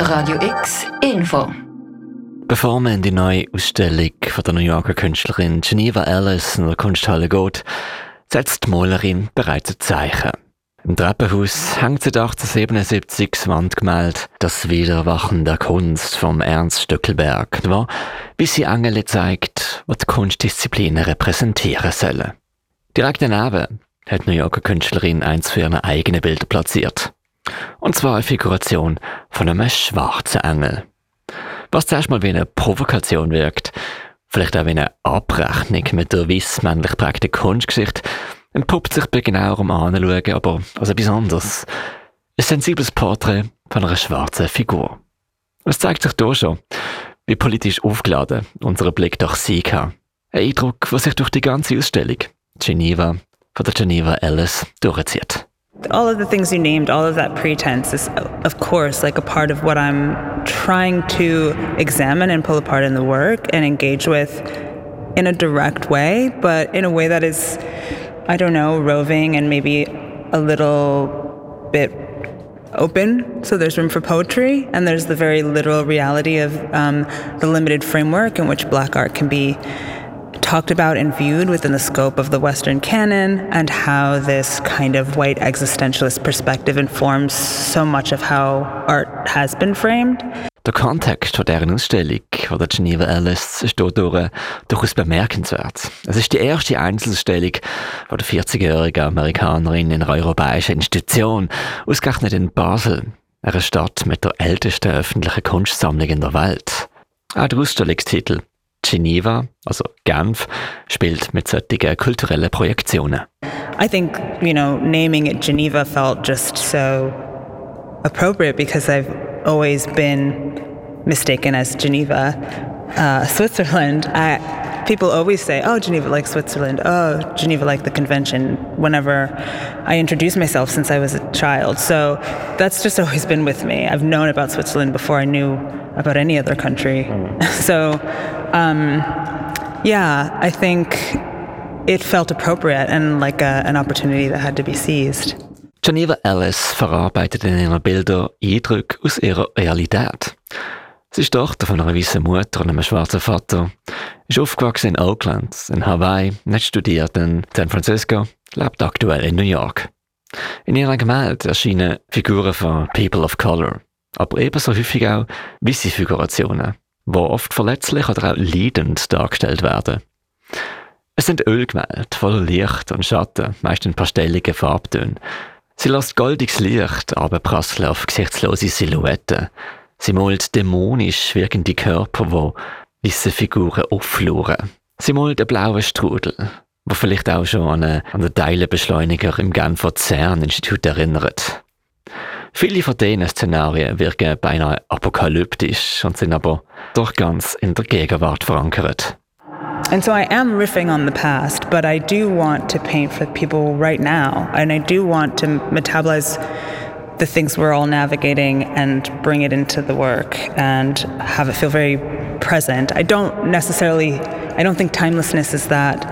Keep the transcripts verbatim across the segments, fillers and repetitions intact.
Radio X Info. Bevor man in die neue Ausstellung von der New Yorker Künstlerin Geneva Ellis in der Kunsthalle geht, setzt die Malerin bereits ein Zeichen. Im Treppenhaus hängt seit achtzehnhundertsiebenundsiebzig das Wandgemälde «Das Wiedererwachen der Kunst» von Ernst Stöckelberg, das, wie sie Engel zeigt, was die Kunstdisziplinen repräsentieren sollen. Direkt daneben hat die New Yorker Künstlerin eins für ihre eigenen Bilder platziert. Und zwar eine Figuration von einem schwarzen Engel. Was zuerst mal wie eine Provokation wirkt, vielleicht auch wie eine Abrechnung mit der weiss männlich geprägten Kunstgeschichte, entpuppt sich bei genauerem Anschauen aber als etwas anderes. Ein sensibles Porträt von einer schwarzen Figur. Es zeigt sich hier schon, wie politisch aufgeladen unser Blick durch sie kann. Ein Eindruck, der sich durch die ganze Ausstellung Geneva von der Geneva Ellis durchzieht. All of the things you named, all of that pretense is, of course, like a part of what I'm trying to examine and pull apart in the work and engage with in a direct way, but in a way that is, I don't know, roving and maybe a little bit open. So there's room for poetry, and there's the very literal reality of um, the limited framework in which Black art can be talked about and viewed within the scope of the Western canon, and how this kind of white existentialist perspective informs so much of how art has been framed. Der Kontext von deren Ausstellung von der Geneva Ellis ist dadurch durchaus bemerkenswert. Es ist die erste Einzelausstellung von der vierzigjährigen Amerikanerin in einer europäischen Institution, ausgerechnet in Basel, einer Stadt mit der ältesten öffentlichen Kunstsammlung in der Welt. Auch der Ausstellungstitel Geneva, also Genf, spielt mit solchen kulturellen Projektionen. I think, you know, naming it Geneva felt just so appropriate because I've always been mistaken as Geneva, uh, Switzerland. I, people always say, oh, Geneva like Switzerland, oh, Geneva like the convention, whenever I introduce myself since I was a child. So that's just always been with me. I've known about Switzerland before I knew about any other country. Mm. So, um, yeah, I think it felt appropriate and like a, an opportunity that had to be seized. Geneva Ellis verarbeitet in ihren Bildern Eindrücke aus ihrer Realität. Sie ist Tochter von einer weißen Mutter und einem schwarzen Vater, ist aufgewachsen in Oakland, in Hawaii, nicht studiert in San Francisco, lebt aktuell in New York. In ihren Gemälden erscheinen Figuren von People of Color, aber ebenso häufig auch weiße Figurationen, die oft verletzlich oder auch leidend dargestellt werden. Es sind Ölgemälde voller Licht und Schatten, meist in pastelligen Farbtönen. Sie lässt goldiges Licht abprasseln auf gesichtslose Silhouetten. Sie malt dämonisch wirkende Körper, die weisse Figuren auffluren. Sie malt einen blauen Strudel, der vielleicht auch schon an einen, an einen Teilenbeschleuniger im Genfer CERN-Institut erinnert. Viele von diesen Szenarien wirken beinahe apokalyptisch und sind aber doch ganz in der Gegenwart verankert. And so I am riffing on the past, but I do want to paint for people right now, and I do want to metabolize the things we're all navigating and bring it into the work and have it feel very present. I don't necessarily, I don't think timelessness is that,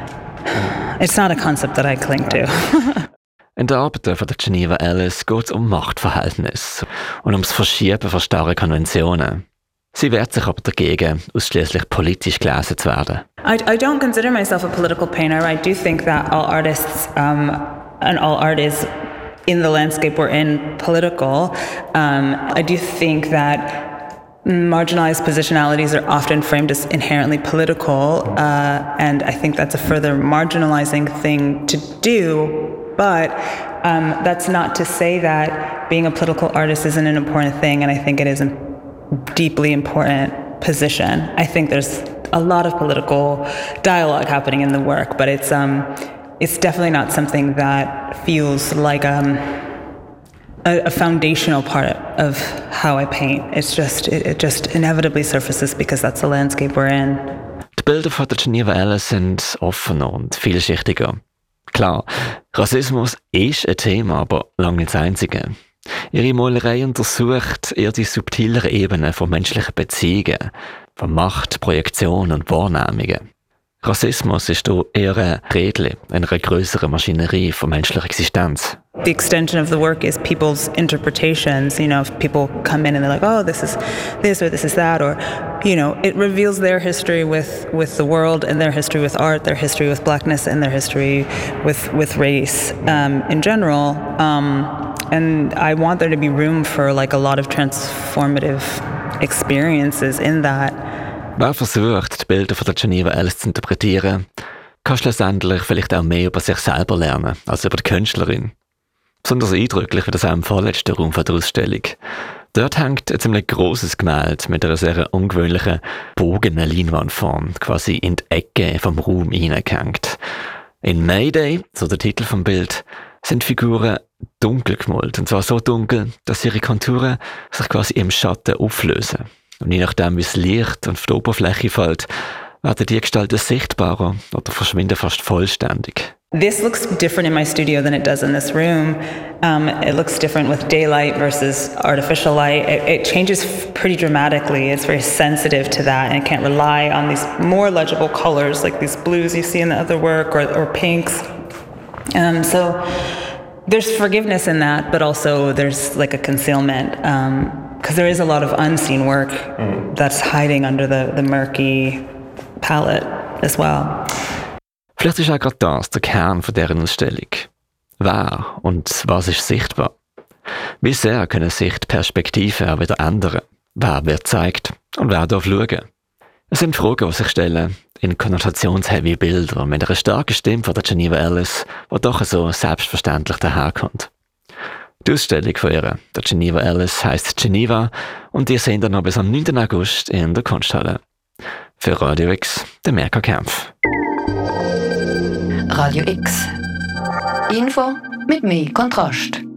it's not a concept that I cling to. In der Arbeit von der Geneva Ellis geht es um Machtverhältnisse und ums Verschieben von starren Konventionen. Sie wehrt sich aber dagegen, ausschließlich politisch gelesen zu werden. I, I don't consider myself a political painter. I do think that all artists um, and all art is in the landscape we're in political. Um, I do think that marginalized positionalities are often framed as inherently political, uh, and I think that's a further marginalizing thing to do. But um, that's not to say that being a political artist isn't an important thing, and I think it is a deeply important position. I think there's a lot of political dialogue happening in the work, but it's um, it's definitely not something that feels like um, a, a foundational part of how I paint. It's just it, it just inevitably surfaces because that's the landscape we're in. Die Bilder von der Geneva Ellis sind offener und vielschichtiger. Klar, Rassismus ist ein Thema, aber lange nicht das einzige. Ihre Malerei untersucht eher die subtileren Ebenen von menschlichen Beziehungen, von Macht, Projektion und Wahrnehmungen. Rassismus ist hier eher ein Rädchen einer grösseren Maschinerie von menschlicher Existenz. The extension of the work is people's interpretations. You know, if people come in and they're like, oh, this is this or this is that, or, you know, it reveals their history with, with the world and their history with art, their history with blackness and their history with, with race um, in general. Um, and I want there to be room for like a lot of transformative experiences in that. Wer versucht, die Bilder von der Geneva Ellis zu interpretieren, kann schlussendlich vielleicht auch mehr über sich selber lernen, als über die Künstlerin. Besonders eindrücklich wird das auch im vorletzten Raum der Ausstellung. Dort hängt ein ziemlich grosses Gemälde mit einer sehr ungewöhnlichen bogenen Leinwandform, quasi in die Ecke vom Raum hineingehängt. In Mayday, so der Titel vom Bild, sind Figuren dunkel gemalt. Und zwar so dunkel, dass ihre Konturen sich quasi im Schatten auflösen. Und je nachdem, wie das Licht auf die Oberfläche fällt, werden die Gestalten sichtbarer oder verschwinden fast vollständig. This looks different in my studio than it does in this room. Um, it looks different with daylight versus artificial light. It, it changes f- pretty dramatically. It's very sensitive to that, and it can't rely on these more legible colors like these blues you see in the other work, or, or pinks. Um, so there's forgiveness in that, but also there's like a concealment. Um, Because there is a lot of unseen work mm. that's hiding under the, the murky palette as well. Vielleicht ist auch gerade das der Kern von deren Ausstellung. Wer und was ist sichtbar? Wie sehr können sich die Perspektiven auch wieder ändern? Wer wird gezeigt und wer darf schauen? Es sind Fragen, die sich stellen in konnotationsheavy Bilder mit einer starken Stimme von der Geneva Ellis, die doch so selbstverständlich daherkommt. Die Ausstellung von ihr, der Geneva Ellis, heisst Geneva und ihr seht dann noch bis am neunten August in der Kunsthalle. Für Radio X, der Mirka Kempf. Radio X. Info mit mehr Kontrast.